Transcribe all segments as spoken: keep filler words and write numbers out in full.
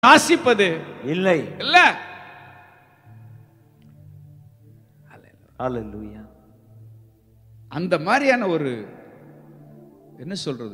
யாசிப்பது இல்லை. இல்ல. ஹல்லேலூயா. அந்த மாதிரியான ஒரு என்ன சொல்றது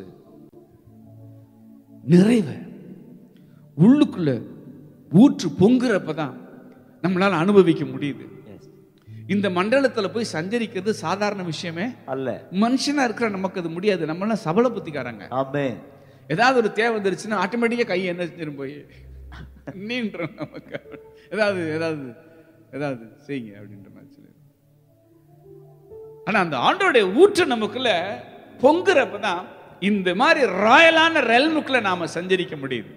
நிறைவு உள்ளுக்குள்ள ஊற்று பொங்குறப்பதான் நம்மளால அனுபவிக்க முடியுது. இந்த மண்டலத்துல போய் சஞ்சரிக்கிறது சாதாரண விஷயமே அல்ல. மனுஷனா இருக்கிற நமக்கு அது முடியாது. நம்ம எல்லாம் சபல புத்திக்காரங்க. ஆமென். ஏதாவது ஒரு தேவை வந்துருச்சுன்னா ஆட்டோமேட்டிக்கா கை என்ன செஞ்சிரும் போய் நீன்ற நமக்கு ஏதாவது ஏதாவது ஏதாவது செய்யுங்க அப்படின்ற மாதிரி சொல்லி. ஆனா அந்த ஆண்டோடைய ஊற்று நமக்குள்ள பொங்குறப்பதான் இந்த மாதிரி ராயலான ரெல்முக்குள்ள நாம சஞ்சரிக்க முடியுது.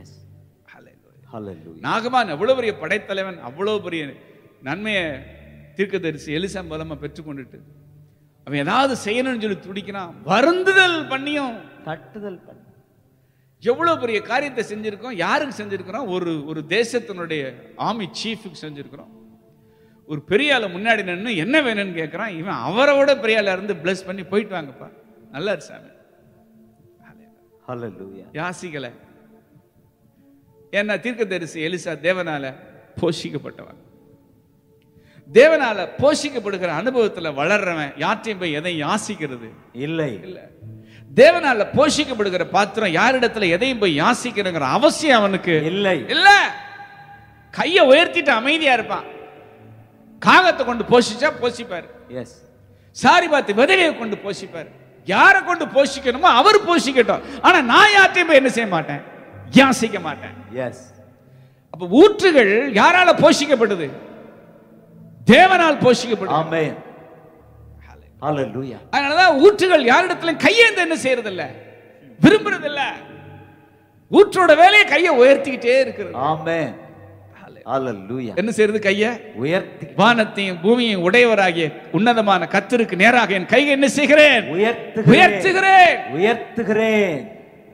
நாகமான் அவ்வளவு பெரிய படைத்தலைவன், அவ்வளவு பெரிய நன்மையை தீர்க்கதரிசி எலிசா மூலமா பெற்றுக்கொண்டுட்டு அவன் ஏதாவது செய்யணும்னு சொல்லி துடிக்கிறான். வருந்துதல் பண்ணியும் தட்டுதல் பண்ணி எவ்வளவு பெரிய காரியத்தை செஞ்சிருக்கோம். யாருக்கு செஞ்சிருக்கிறோம்? ஒரு ஒரு தேசத்தினுடைய ஆர்மி சீஃபுக்கு செஞ்சிருக்கிறோம். ஒரு பெரிய ஆளு முன்னாடி நின்று என்ன வேணும்னு கேட்கிறான். இவன் அவரோட பெரிய ஆளா இருந்து பிளஸ் பண்ணி போயிட்டு வாங்கப்பா, நல்லா இரு சாமி. ஹல்லேலூயா. யாசிக்கல. ஏன்னா தீர்க்கதரிசி எலிசா தேவனால போஷிக்கப்பட்டவன். தேவனால போஷிக்கப்படுகிற அனுபவத்துல வளர்றவன் யாற்றையும் போய் எதையும் யாசிக்கிறது இல்லை. இல்ல. தேவனால போஷிக்கப்படுகிற பாத்திரம் யாரிடத்துல எதையும் போய் யாசிக்கிறங்கிற அவசியம் அவனுக்கு இல்லை. இல்ல. கைய உயர்த்திட்டு அமைதியா இருப்பான். காகத்தை கொண்டு போஷிச்சா போஷிப்பாரு. எஸ். சாரி பார்த்து விதவையை கொண்டு போஷிப்பாரு. யாரை கொண்டு போஷிக்கணுமோ அவர் போஷிக்கட்டும். ஆனா நான் யார்ட்டையும் போய் என்ன செய்ய மாட்டேன், யாசிக்க மாட்டேன். எஸ். அப்ப ஊற்றுகள் யாரால போஷிக்கப்படுது? தேவனால் போஷிக்கப்படுது. ஆமென். ஹல்லேலூயா. அதனாலதான் ஊற்றுகள் யாரிடத்துல கையேந்த என்ன செய்யறது இல்ல, விரும்புறது இல்ல. ஊற்றோட வேலையை கையை உயர்த்திக்கிட்டே இருக்கிறது. ஆமென். ஹல்லேலூயா. என்ன செய்யறது? கையை உயர்த்தி வானத்தையும் பூமியையும் உடையவராகிய உன்னதமான கர்த்தருக்கு நேராக என் கையை என்ன செய்கிறேன்? உயர்த்துகிறேன் உயர்த்துகிறேன்.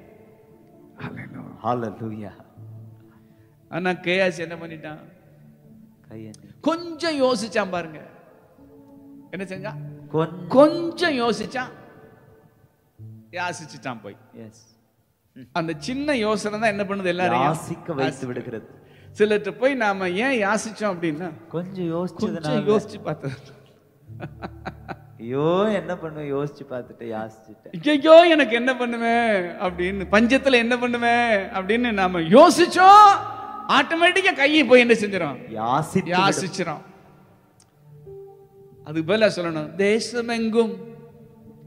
ஹல்லேலூயா. ஆனா கேயாஸ் என்ன பண்ணிட்டான்? கொஞ்சம் யோசிச்சான் பாருங்க. என்ன செஞ்சா? கொஞ்சம் யோசிச்சான், யாசிச்சுட்டான் போய். அந்த சின்ன யோசனை தான் என்ன பண்ணுது? எல்லாரும் யாசிக்க வைத்து விடுகிறது. சிலர்ட்ட போய் நாம ஏன் யாசிச்சோம் அப்படின்னா கொஞ்சம் யோசிச்சு யோசிச்சு பார்த்தது. ஐயோ என்ன பண்ணுவேன் யோசிச்சு பார்த்துட்டு யாசிச்சுட்டேன். ஐயோ எனக்கு என்ன பண்ணுவேன் அப்படின்னு, பஞ்சத்துல என்ன பண்ணுவேன் அப்படின்னு நாம யோசிச்சோம். ஆட்டோமேட்டிக்கா கையை போய் என்ன செஞ்சிடும்? யாசி யாசிச்சிடும். அதுக்கு பதிலா சொல்லணும், தேசமெங்கும்